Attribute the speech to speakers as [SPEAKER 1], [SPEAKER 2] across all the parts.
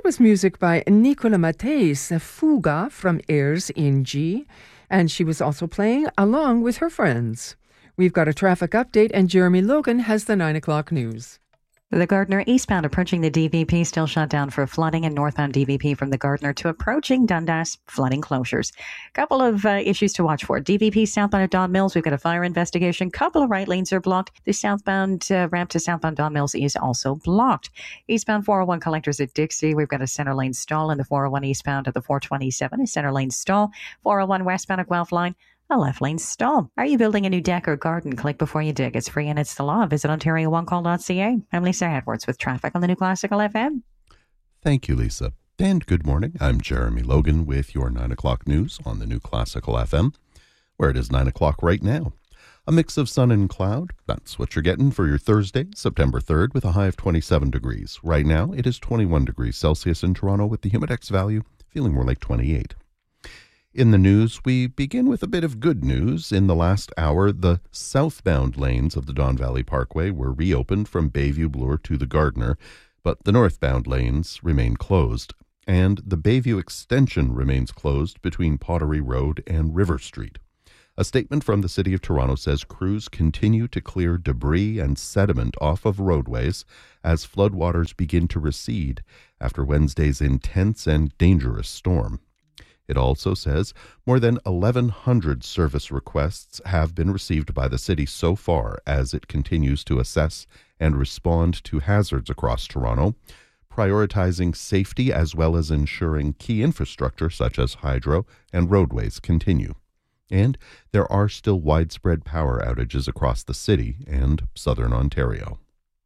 [SPEAKER 1] was music by Nicola Matteis, Fuga from Airs in G, and she was also playing along with her friends. We've got a traffic update, and Jeremy Logan has the 9 o'clock news.
[SPEAKER 2] The Gardiner eastbound approaching the DVP still shut down for flooding, and northbound DVP from the Gardiner to approaching Dundas, flooding closures. Couple of issues to watch for. DVP southbound at Don Mills, we've got a fire investigation. Couple of right lanes are blocked. The southbound ramp to southbound Don Mills is also blocked. Eastbound 401 collectors at Dixie, we've got a center lane stall, and the 401 eastbound at the 427, a center lane stall. 401 westbound at Guelph line, a left lane stall. Are you building a new deck or garden? Click before you dig. It's free and it's the law. Visit OntarioOneCall.ca. I'm Lisa Edwards with traffic on the New Classical FM.
[SPEAKER 3] Thank you, Lisa. And good morning. I'm Jeremy Logan with your 9 o'clock news on the New Classical FM, where it is 9 o'clock right now. A mix of sun and cloud. That's what you're getting for your Thursday, September 3rd, with a high of 27 degrees. Right now, it is 21 degrees Celsius in Toronto with the Humidex value feeling more like 28. In the news, we begin with a bit of good news. In the last hour, the southbound lanes of the Don Valley Parkway were reopened from Bayview Bloor to the Gardiner, but the northbound lanes remain closed, and the Bayview extension remains closed between Pottery Road and River Street. A statement from the City of Toronto says crews continue to clear debris and sediment off of roadways as floodwaters begin to recede after Wednesday's intense and dangerous storm. It also says more than 1,100 service requests have been received by the city so far as it continues to assess and respond to hazards across Toronto, prioritizing safety as well as ensuring key infrastructure such as hydro and roadways continue. And there are still widespread power outages across the city and southern Ontario.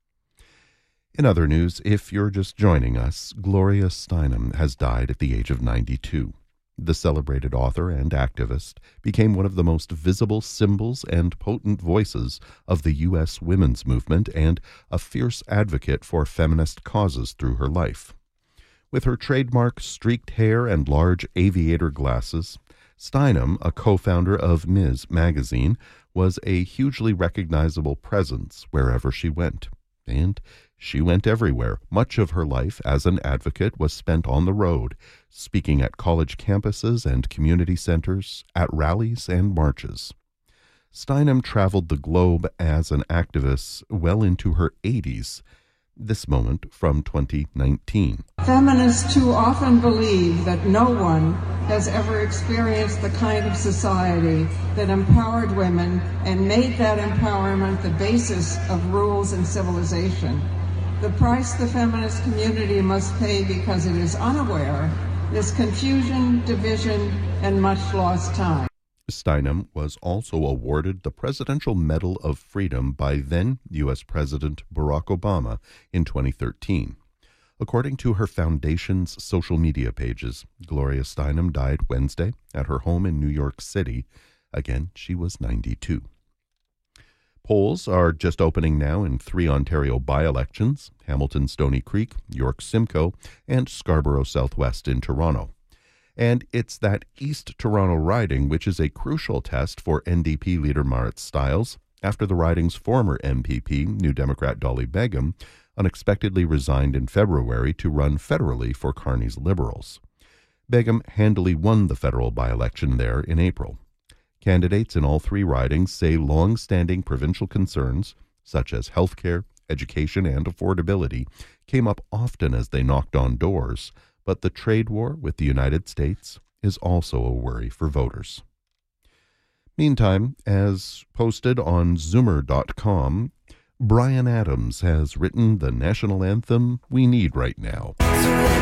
[SPEAKER 3] In other news, if you're just joining us, Gloria Steinem has died at the age of 92. The celebrated author and activist became one of the most visible symbols and potent voices of the U.S. women's movement and a fierce advocate for feminist causes through her life. With her trademark streaked hair and large aviator glasses, Steinem, a co-founder of Ms. magazine, was a hugely recognizable presence wherever she went. And she went everywhere. Much of her life as an advocate was spent on the road, speaking at college campuses and community centers, at rallies and marches. Steinem traveled the globe as an activist well into her 80s. This moment from 2019.
[SPEAKER 4] Feminists too often believe that no one has ever experienced the kind of society that empowered women and made that empowerment the basis of rules and civilization. The price the feminist community must pay because it is unaware is confusion, division, and much lost time.
[SPEAKER 3] Steinem was also awarded the Presidential Medal of Freedom by then U.S. President Barack Obama in 2013. According to her foundation's social media pages, Gloria Steinem died Wednesday at her home in New York City. Again, she was 92. Polls are just opening now in 3 Ontario by-elections: Hamilton Stony Creek, York Simcoe, and Scarborough Southwest in Toronto. And it's that East Toronto riding which is a crucial test for NDP leader Marit Stiles after the riding's former MPP, New Democrat Dolly Begum, unexpectedly resigned in February to run federally for Carney's Liberals. Begum handily won the federal by-election there in April. Candidates in all 3 ridings say long-standing provincial concerns, such as health care, education, and affordability, came up often as they knocked on doors. But the trade war with the United States is also a worry for voters. Meantime, as posted on Zoomer.com, Bryan Adams has written the national anthem we need right now.